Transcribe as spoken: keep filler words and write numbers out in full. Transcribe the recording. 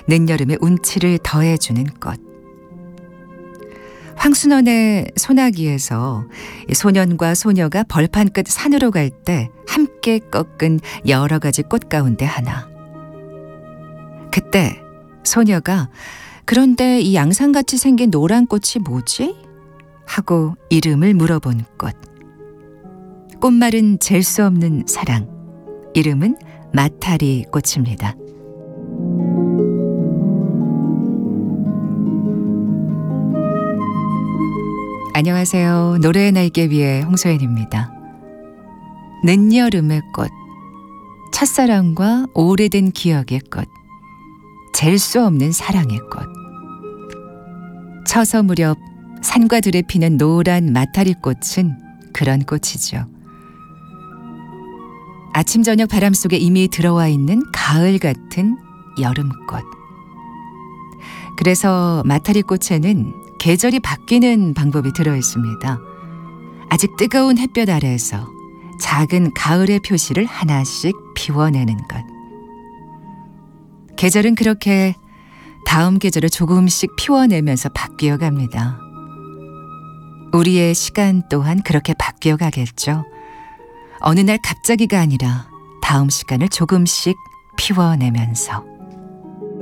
늦여름의 운치를 더해주는 꽃. 황순원의 소나기에서 소년과 소녀가 벌판 끝 산으로 갈 때 함께 꺾은 여러 가지 꽃 가운데 하나. 그때 소녀가 그런데 이 양상같이 생긴 노란 꽃이 뭐지? 하고 이름을 물어본 꽃. 꽃말은 잴 수 없는 사랑. 이름은 마타리 꽃입니다. 안녕하세요. 노래의 날개 위의 홍소연입니다. 늦여름의 꽃, 첫사랑과 오래된 기억의 꽃, 잴 수 없는 사랑의 꽃. 처서 무렵 산과 들에 피는 노란 마타리 꽃은 그런 꽃이죠. 아침 저녁 바람 속에 이미 들어와 있는 가을 같은 여름꽃. 그래서 마타리 꽃에는 계절이 바뀌는 방법이 들어있습니다. 아직 뜨거운 햇볕 아래에서 작은 가을의 표시를 하나씩 피워내는 것. 계절은 그렇게 다음 계절을 조금씩 피워내면서 바뀌어 갑니다. 우리의 시간 또한 그렇게 바뀌어 가겠죠. 어느 날 갑자기가 아니라 다음 시간을 조금씩 피워내면서.